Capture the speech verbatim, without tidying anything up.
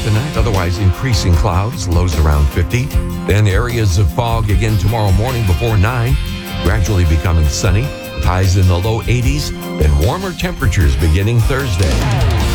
tonight. Otherwise, increasing clouds, lows around fifty. Then areas of fog again tomorrow morning before nine, gradually becoming sunny, with highs in the low eighties. Then warmer temperatures beginning Thursday.